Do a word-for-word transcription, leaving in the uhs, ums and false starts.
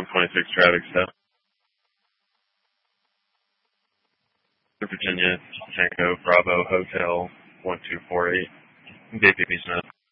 one twenty-six traffic stop. Virginia, Tango, Bravo, Hotel, one two four eight. V P P Smith.